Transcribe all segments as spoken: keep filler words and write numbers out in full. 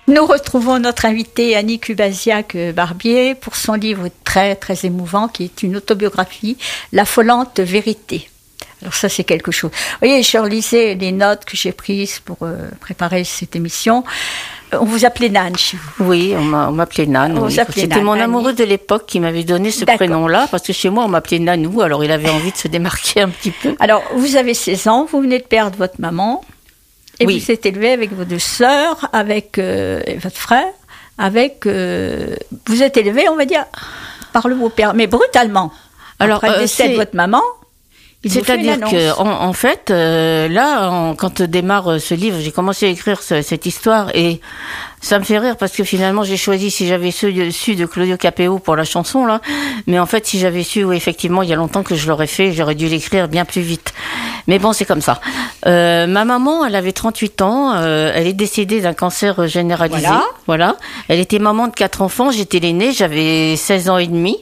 Nous retrouvons notre invitée Annie Kubasiak-Barbier pour son livre très très émouvant qui est une autobiographie, L'affolante vérité. Alors ça c'est quelque chose. Vous voyez, je relisais les notes que j'ai prises pour euh, préparer cette émission. On vous appelait Nan chez vous? Oui, on, m'a, on m'appelait Nan. Oui. C'était Nan, mon Annie. Amoureux de l'époque qui m'avait donné ce D'accord. prénom-là, parce que chez moi on m'appelait Nanou, alors il avait envie de se démarquer un petit peu. Alors vous avez seize ans, vous venez de perdre votre maman. Et oui. Vous êtes élevé avec vos deux sœurs, avec euh, votre frère, avec... Euh, vous êtes élevé, on va dire, par le beau-père, mais brutalement. Alors, après le décès euh, de votre maman, il c'est-à-dire que, en, en fait, euh, là, en, quand démarre ce livre, j'ai commencé à écrire ce, cette histoire et ça me fait rire parce que finalement, j'ai choisi, si j'avais su, su de Claudio Capéo pour la chanson, là, mais en fait, si j'avais su, oui, effectivement, il y a longtemps que je l'aurais fait, j'aurais dû l'écrire bien plus vite. Mais bon, c'est comme ça. Euh, ma maman, elle avait trente-huit ans, euh, elle est décédée d'un cancer généralisé. Voilà. voilà. Elle était maman de quatre enfants, j'étais l'aînée, j'avais seize ans et demi.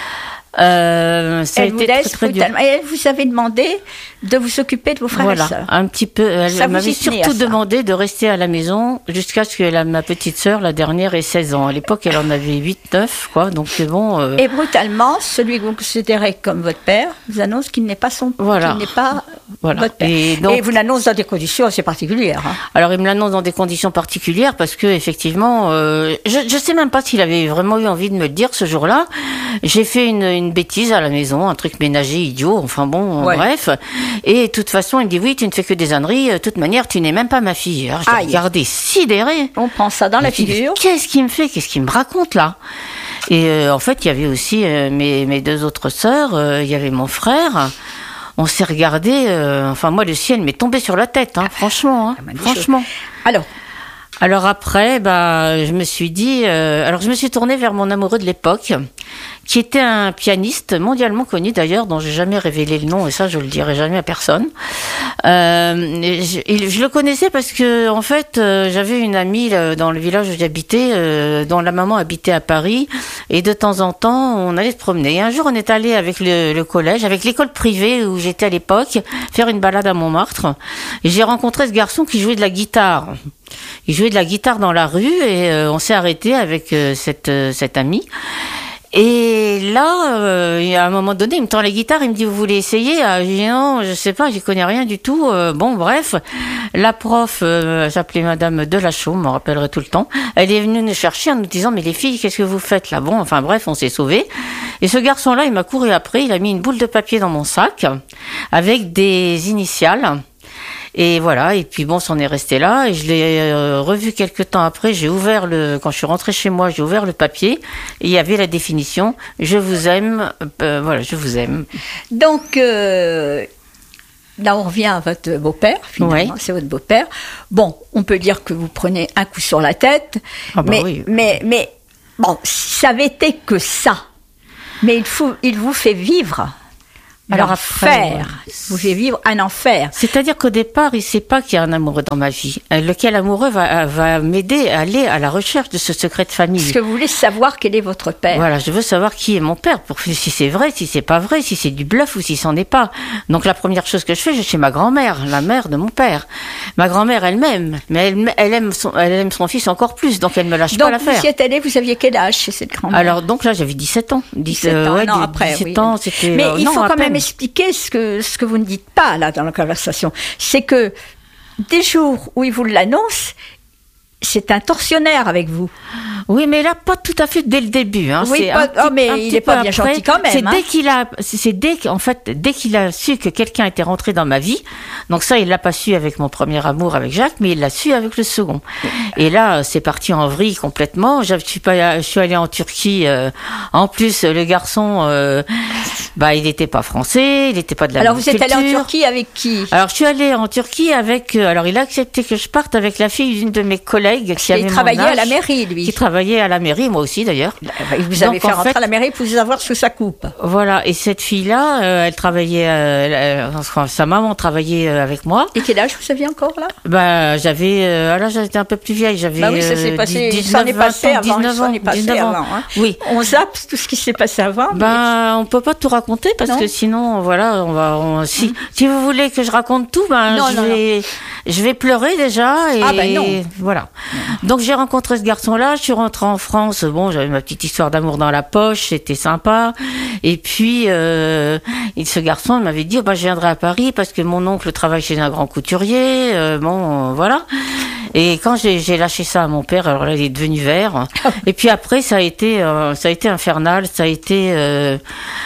Euh, ça elle a vous été laisse très, très dur. Et elle vous avait demandé de vous occuper de vos frères voilà, et sœurs. Un petit peu. Elle ça m'avait surtout demandé de rester à la maison jusqu'à ce que la, ma petite sœur, la dernière, ait seize ans. À l'époque, elle en avait huit, neuf, quoi. Donc bon. Euh... Et brutalement, celui que vous considérez comme votre père vous annonce qu'il n'est pas son, voilà. qu'il n'est pas voilà. votre père. Et, donc, et vous l'annonce dans des conditions assez particulières. Hein. Alors, il me l'annonce dans des conditions particulières parce que effectivement, euh, je, je sais même pas s'il avait vraiment eu envie de me le dire ce jour-là. J'ai fait une, une bêtise à la maison, un truc ménager idiot. Enfin bon, ouais. bref. Et de toute façon, il me dit oui, tu ne fais que des âneries. De toute manière, tu n'es même pas ma fille. Alors, je l'ai regardé sidéré. On prend ça dans la figure. Dit, qu'est-ce qu'il me fait? Qu'est-ce qu'il me raconte là? Et euh, en fait, il y avait aussi euh, mes, mes deux autres sœurs. Euh, il y avait mon frère. On s'est regardé. Euh, enfin, moi, le ciel m'est tombé sur la tête. Hein, franchement, hein, franchement. Alors. Alors après, bah, je me suis dit. Euh, alors, je me suis tournée vers mon amoureux de l'époque, qui était un pianiste mondialement connu d'ailleurs, dont j'ai jamais révélé le nom, et ça je le dirai jamais à personne. Euh, je, je le connaissais parce que en fait euh, j'avais une amie là, dans le village où j'habitais, euh, dont la maman habitait à Paris, et de temps en temps on allait se promener. Et un jour on est allé avec le, le collège, avec l'école privée où j'étais à l'époque, faire une balade à Montmartre, et j'ai rencontré ce garçon qui jouait de la guitare. Il jouait de la guitare dans la rue et euh, on s'est arrêté avec euh, cette euh, cette amie. Et là, euh, à un moment donné, il me tend la guitare, il me dit, vous voulez essayer? Ah, je dis, non, je sais pas, j'y connais rien du tout. Euh, bon, bref, la prof, euh, s'appelait Madame Delachaux, je m'en rappellerai tout le temps. Elle est venue nous chercher en nous disant, mais les filles, qu'est-ce que vous faites là? Bon, enfin bref, on s'est sauvés. Et ce garçon-là, il m'a couru après, il a mis une boule de papier dans mon sac avec des initiales. Et voilà, et puis bon, c'en est resté là, et je l'ai euh, revu quelques temps après, j'ai ouvert le, quand je suis rentrée chez moi, j'ai ouvert le papier, et il y avait la définition, je vous aime, euh, voilà, je vous aime. Donc, euh, là on revient à votre beau-père, finalement, ouais. C'est votre beau-père. Bon, on peut dire que vous prenez un coup sur la tête, ah bah mais, oui. mais, mais, bon, ça avait été que ça, mais il, faut, il vous fait vivre. Alors l'enfer, vous fait vivre un enfer. C'est-à-dire qu'au départ, il ne sait pas qu'il y a un amoureux dans ma vie. Lequel amoureux va, va m'aider à aller à la recherche de ce secret de famille. Parce que vous voulez savoir quel est votre père. Voilà, je veux savoir qui est mon père, pour si c'est vrai, si c'est pas vrai, si c'est du bluff ou si c'en est pas. Donc la première chose que je fais, je vais chez ma grand-mère, la mère de mon père. Ma grand-mère elle-même, mais elle, elle aime son, elle aime son fils encore plus, donc elle me lâche donc, pas l'affaire. Donc vous y êtes allé, vous aviez quel âge chez cette grand-mère? Alors donc là, j'avais dix-sept ans. dix-sept ans, euh, ouais, non, après, dix-sept oui. ans, c'était. Mais euh, il non, faut quand même expliquer ce que ce que vous ne dites pas là dans la conversation, c'est que des jours où il vous l'annonce, c'est un tortionnaire avec vous. Oui, mais là, pas tout à fait dès le début. Hein. Oui, c'est pas, un oh, mais petit, il n'est pas bien après, gentil quand même. C'est hein. dès qu'il a, c'est dès qu'en fait, dès qu'il a su que quelqu'un était rentré dans ma vie. Donc ça, il l'a pas su avec mon premier amour avec Jacques, mais il l'a su avec le second. Et là, c'est parti en vrille complètement. Je suis pas, je suis allée en Turquie. Euh, en plus, le garçon, euh, bah, il n'était pas français, il n'était pas de la alors même vous êtes culture. allée en Turquie avec qui? Alors je suis allée en Turquie avec. Euh, alors il a accepté que je parte avec la fille d'une de mes collègues qui avait il mon travaillait âge, à la mairie, lui. Qui travaillait à la mairie, moi aussi d'ailleurs. Il vous avez fait rentrer fait, à la mairie pour vous avoir sous sa coupe. Voilà, et cette fille-là, euh, elle travaillait, euh, euh, sa maman travaillait euh, avec moi. Et quel âge vous aviez encore là? Bah j'avais, euh, là j'étais un peu plus vieille, j'avais bah oui, ça s'est passé, dix-neuf, ça passé ans, avant, dix-neuf ans, passé dix-neuf ans. Avant, hein. Oui. On zappe tout ce qui s'est passé avant. Bah mais... on peut pas tout raconter. raconter parce non. que sinon, voilà, on va. On, si, mmh. si vous voulez que je raconte tout, ben, non, je, non, vais, non. je vais pleurer déjà. Et ah ben non. Voilà. Non. Donc j'ai rencontré ce garçon-là. Je suis rentrée en France. Bon, j'avais ma petite histoire d'amour dans la poche. C'était sympa. Et puis, euh, et ce garçon m'avait dit, oh, ben, je viendrai à Paris parce que mon oncle travaille chez un grand couturier. Euh, bon, euh, voilà. Et quand j'ai, j'ai lâché ça à mon père, alors là, il est devenu vert. Et puis après, ça a été, euh, ça a été infernal. Ça a été euh,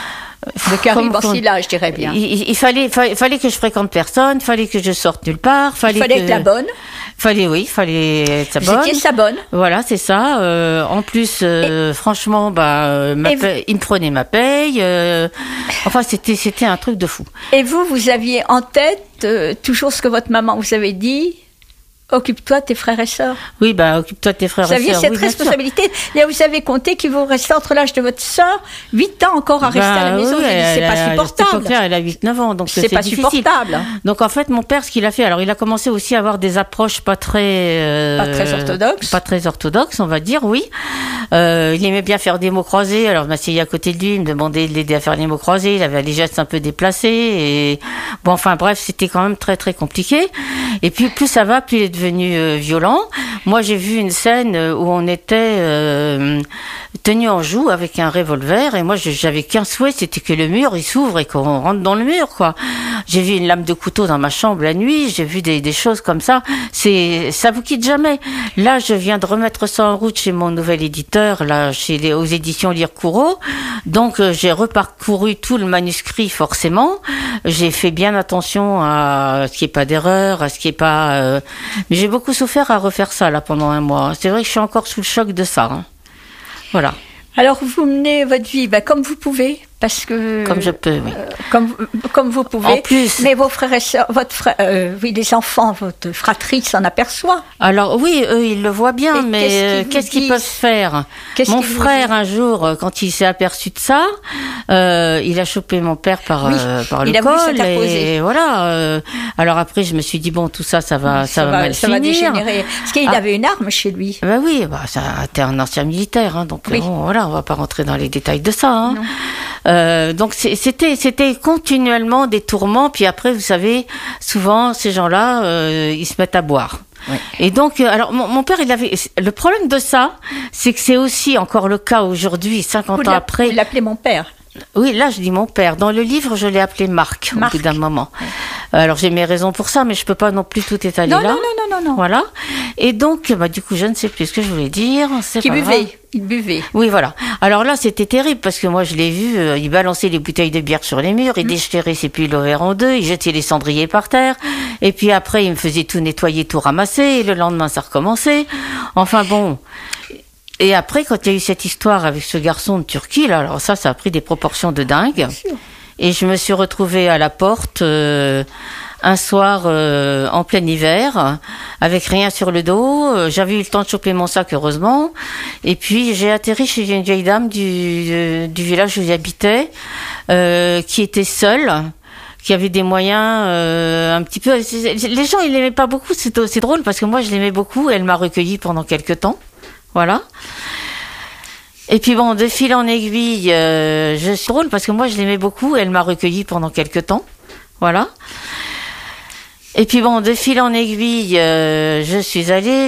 le caribou-là, je dirais bien. Il, il fallait, fallait, fallait que je fréquente personne, fallait que je sorte nulle part, fallait. Il fallait que, être la bonne. Fallait, oui, fallait être sa bonne. Vous étiez sa bonne. Voilà, c'est ça. Euh, en plus, euh, franchement, bah, ma paye, il me prenait ma paye. Euh, enfin, c'était, c'était un truc de fou. Et vous, vous aviez en tête euh, toujours ce que votre maman vous avait dit. Occupe-toi de tes frères et sœurs. Oui, bah, occupe-toi de tes frères et sœurs. Vous aviez cette oui, responsabilité. Là, vous avez compté qu'il vous restait entre l'âge de votre sœur, huit ans encore à rester bah, à la maison. Oui, elle, c'est pas supportable. Là, elle a huit neuf ans, donc c'est, c'est pas difficile. supportable. Donc, en fait, mon père, ce qu'il a fait, alors, il a commencé aussi à avoir des approches pas très, euh, pas très orthodoxes. Pas très orthodoxes, on va dire, oui. Euh, il aimait bien faire des mots croisés. Alors, je m'asseyais à côté de lui, il me demandait de l'aider à faire les mots croisés. Il avait les gestes un peu déplacés et, bon, enfin, bref, c'était quand même très, très compliqué. Et puis, plus ça va, plus il est devenu euh, violent. Moi, j'ai vu une scène où on était euh, tenu en joue avec un revolver et moi, j'avais qu'un souhait, c'était que le mur il s'ouvre et qu'on rentre dans le mur, quoi. J'ai vu une lame de couteau dans ma chambre la nuit, j'ai vu des, des choses comme ça. C'est, ça vous quitte jamais. Là, je viens de remettre ça en route chez mon nouvel éditeur, là, chez les, aux éditions Lire Courreau. Donc, euh, j'ai reparcouru tout le manuscrit, forcément. J'ai fait bien attention à ce qu'il n'y ait pas d'erreur, à ce qu'il n'y ait pas. Euh... Mais j'ai beaucoup souffert à refaire ça là pendant un mois. C'est vrai que je suis encore sous le choc de ça. Hein. Voilà. Alors vous menez votre vie bah, comme vous pouvez, parce que comme je peux, oui. Euh, comme comme vous pouvez. En plus, mais vos frères et sœurs, votre frère, euh, oui, les enfants, votre fratrie s'en aperçoit. Alors oui, eux ils le voient bien, et mais qu'est-ce qu'ils, qu'est-ce qu'ils peuvent faire qu'est-ce Mon frère un jour, quand il s'est aperçu de ça, euh, il a chopé mon père par oui, euh, par le col et voilà. Euh, alors après, je me suis dit bon, tout ça, ça va, ça, ça va, va mal ça finir. Va dégénérer. Parce qu'il ah. avait une arme chez lui. Bah oui, bah ça, t'es un ancien militaire, hein, donc oui. bon, voilà, on va pas rentrer dans les détails de ça. Hein. Non. Euh, donc c'était c'était continuellement des tourments. Puis après, vous savez, souvent ces gens-là, euh, ils se mettent à boire. Oui. Et donc, alors mon, mon père, il avait le problème de ça, c'est que c'est aussi encore le cas aujourd'hui, cinquante ans après. Vous l'appelez mon père. Oui, là, je dis mon père. Dans le livre, je l'ai appelé Marc, Marc. au bout d'un moment. Oui. Alors, j'ai mes raisons pour ça, mais je peux pas non plus tout étaler non, là. Non, non, non, non, non. Voilà. Et donc, bah, du coup, je ne sais plus ce que je voulais dire. C'est Qui pas buvait. Grave. Il buvait. Oui, voilà. Alors là, c'était terrible parce que moi, je l'ai vu, euh, il balançait les bouteilles de bière sur les murs, il mmh. déchirait ses pulls verts en deux, il jetait les cendriers par terre, et puis après, il me faisait tout nettoyer, tout ramasser, et le lendemain, ça recommençait. Enfin bon. Et après, quand il y a eu cette histoire avec ce garçon de Turquie, là, alors ça, ça a pris des proportions de dingue. Et je me suis retrouvée à la porte euh, un soir euh, en plein hiver, avec rien sur le dos. J'avais eu le temps de choper mon sac, heureusement. Et puis, j'ai atterri chez une vieille dame du, du village où j'habitais, euh, qui était seule, qui avait des moyens euh, un petit peu... Les gens, ils l'aimaient pas beaucoup. C'est, c'est drôle, parce que moi, je l'aimais beaucoup. Elle m'a recueillie pendant quelques temps. Voilà. Et puis bon, de fil en aiguille, euh, je suis drôle parce que moi je l'aimais beaucoup, elle m'a recueillie pendant quelques temps, voilà. Et puis bon, de fil en aiguille, euh, je suis allée,